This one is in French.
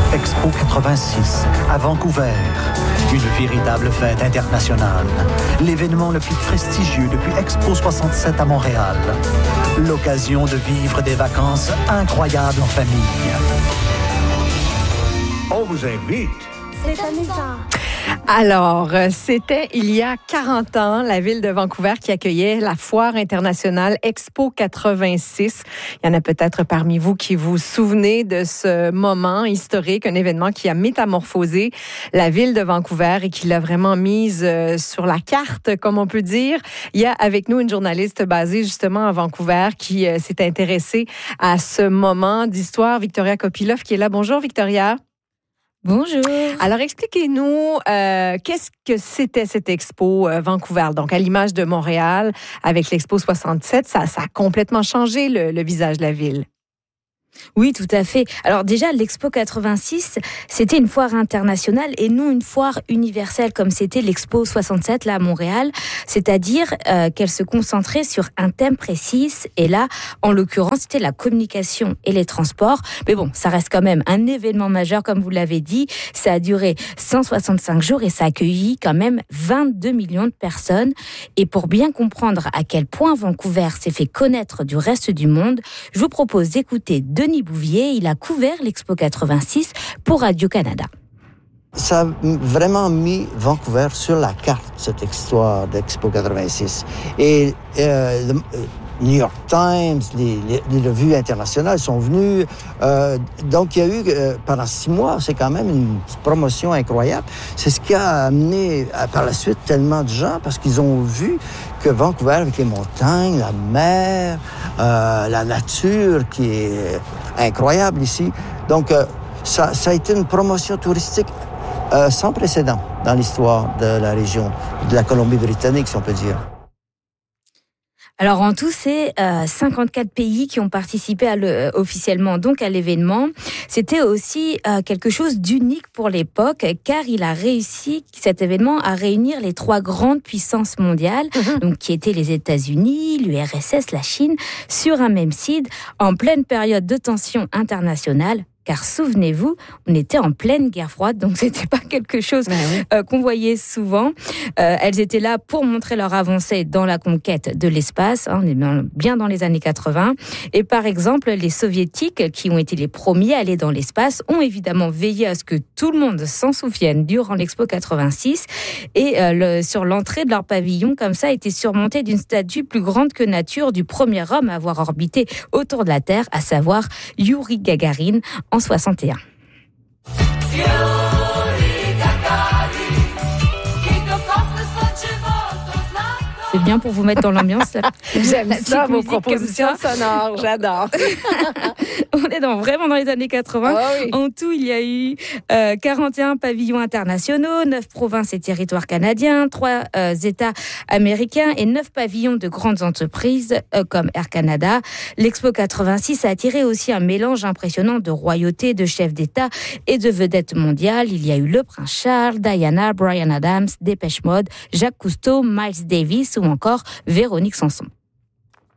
Expo 86, à Vancouver. Une véritable fête internationale. L'événement le plus prestigieux depuis Expo 67 à Montréal. L'occasion de vivre des vacances incroyables en famille. On vous invite. C'est amusant. Alors, c'était il y a 40 ans, la ville de Vancouver qui accueillait la foire internationale Expo 86. Il y en a peut-être parmi vous qui vous souvenez de ce moment historique, un événement qui a métamorphosé la ville de Vancouver et qui l'a vraiment mise sur la carte, comme on peut dire. Il y a avec nous une journaliste basée justement à Vancouver qui s'est intéressée à ce moment d'histoire, Victoria Kopilov, qui est là. Bonjour, Victoria. Bonjour. Alors, expliquez-nous qu'est-ce que c'était cette expo Vancouver. Donc, à l'image de Montréal, avec l'Expo 67, ça a complètement changé le visage de la ville. Oui, tout à fait. Alors déjà, l'Expo 86, c'était une foire internationale et non une foire universelle comme c'était l'Expo 67 là à Montréal. C'est-à-dire qu'elle se concentrait sur un thème précis. Et là, en l'occurrence, c'était la communication et les transports. Mais bon, ça reste quand même un événement majeur, comme vous l'avez dit. Ça a duré 165 jours et ça a accueilli quand même 22 millions de personnes. Et pour bien comprendre à quel point Vancouver s'est fait connaître du reste du monde, je vous propose d'écouter Denis Bouvier. Il a couvert l'Expo 86 pour Radio-Canada. Ça a vraiment mis Vancouver sur la carte, cette histoire d'Expo 86. Et le New York Times, les revues internationales sont venues. Donc, il y a eu, pendant 6 mois, c'est quand même une promotion incroyable. C'est ce qui a amené, par la suite, tellement de gens, parce qu'ils ont vu que Vancouver, avec les montagnes, la mer, la nature qui est incroyable ici. Donc, ça a été une promotion touristique sans précédent dans l'histoire de la région, de la Colombie-Britannique, si on peut dire. Alors en tout, c'est 54 pays qui ont participé officiellement donc à l'événement. C'était aussi quelque chose d'unique pour l'époque, car il a réussi, cet événement, à réunir les 3 grandes puissances mondiales, donc qui étaient les États-Unis, l'URSS, la Chine, sur un même site, en pleine période de tension internationale. Car souvenez-vous, on était en pleine guerre froide, donc c'était pas quelque chose qu'on voyait souvent. Elles étaient là pour montrer leur avancée dans la conquête de l'espace. On est bien dans les années 80. Et par exemple, les Soviétiques, qui ont été les premiers à aller dans l'espace, ont évidemment veillé à ce que tout le monde s'en souvienne durant l'Expo 86. Et sur l'entrée de leur pavillon, comme ça, était surmontée d'une statue plus grande que nature du premier homme à avoir orbité autour de la Terre, à savoir Youri Gagarin, en 61. C'est bien pour vous mettre dans l'ambiance. J'aime ça, vos propositions sonores, j'adore. On est vraiment dans les années 80. Oh oui. En tout, il y a eu 41 pavillons internationaux, 9 provinces et territoires canadiens, 3 États américains et 9 pavillons de grandes entreprises comme Air Canada. L'Expo 86 a attiré aussi un mélange impressionnant de royautés, de chefs d'État et de vedettes mondiales. Il y a eu le prince Charles, Diana, Bryan Adams, Dépêche Mode, Jacques Cousteau, Miles Davis ou encore Véronique Sanson.